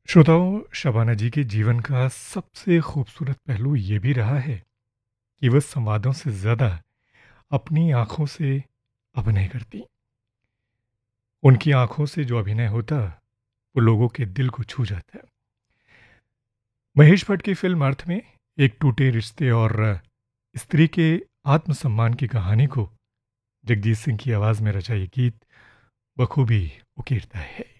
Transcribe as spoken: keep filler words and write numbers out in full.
श्रोताओं, शबाना जी के जीवन का सबसे खूबसूरत पहलू ये भी रहा है कि वह संवादों से ज़्यादा अपनी आँखों से अभिनय करती। उनकी आँखों से जो अभिनय होता, वो लोगों के दिल को छू जाता। महेश भट्ट की फ़िल्म अर्थ में एक टूटे रिश्ते और स्त्री के आत्मसम्मान की कहानी को जगजीत सिंह की आवाज़ में रचा ये गीत बखूबी उकेरता है।